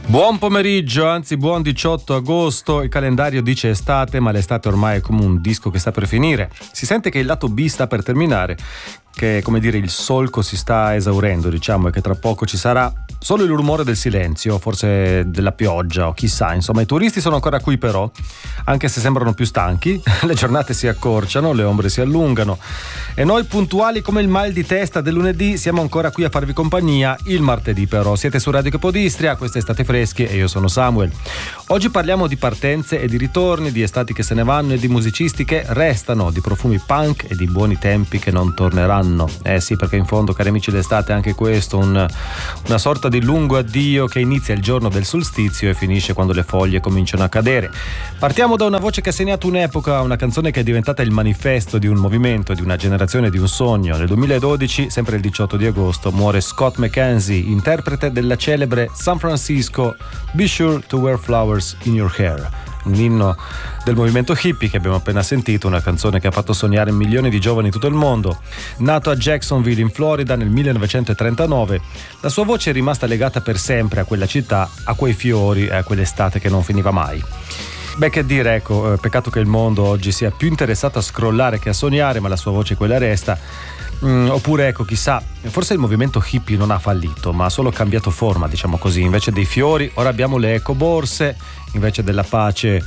Buon pomeriggio, anzi buon 18 agosto, il calendario dice estate, ma l'estate ormai è come un disco che sta per finire. Si sente che il lato B sta per terminare, che come dire il solco si sta esaurendo, diciamo, e che tra poco ci sarà solo il rumore del silenzio, forse della pioggia o chissà, insomma i turisti sono ancora qui però, anche se sembrano più stanchi, le giornate si accorciano, le ombre si allungano e noi puntuali come il mal di testa del lunedì siamo ancora qui a farvi compagnia il martedì però. Siete su Radio Capodistria, questa è Estate Freschi e io sono Samuel. Oggi parliamo di partenze e di ritorni, di estati che se ne vanno e di musicisti che restano, di profumi punk e di buoni tempi che non torneranno. Sì, perché in fondo, cari amici, l'estate è anche questo, una sorta di lungo addio che inizia il giorno del solstizio e finisce quando le foglie cominciano a cadere. Partiamo da una voce che ha segnato un'epoca, una canzone che è diventata il manifesto di un movimento, di una generazione, di un sogno. Nel 2012, sempre il 18 di agosto, muore Scott McKenzie, interprete della celebre San Francisco Be Sure to Wear Flowers in Your Hair, un inno del movimento hippie che abbiamo appena sentito, una canzone che ha fatto sognare milioni di giovani in tutto il mondo. Nato a Jacksonville in Florida nel 1939, la sua voce è rimasta legata per sempre a quella città, a quei fiori e a quell'estate che non finiva mai. Beh, che dire, ecco, peccato che il mondo oggi sia più interessato a scrollare che a sognare, ma la sua voce quella resta. Oppure, ecco, chissà, forse il movimento hippie non ha fallito, ma ha solo cambiato forma, diciamo così. Invece dei fiori, ora abbiamo le ecoborse, invece della pace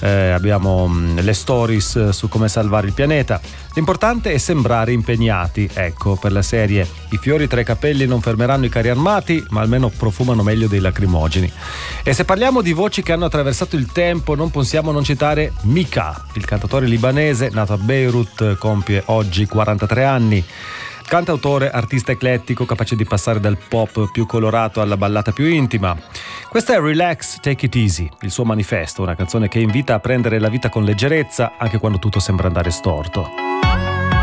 abbiamo le stories su come salvare il pianeta. L'importante è sembrare impegnati, ecco, per la serie i fiori tra i capelli non fermeranno i carri armati, ma almeno profumano meglio dei lacrimogeni. E se parliamo di voci che hanno attraversato il tempo, non possiamo non citare Mika, il cantautore libanese nato a Beirut, compie oggi 43 anni. Cantautore, artista eclettico, capace di passare dal pop più colorato alla ballata più intima. Questa è Relax, Take It Easy, il suo manifesto, una canzone che invita a prendere la vita con leggerezza anche quando tutto sembra andare storto.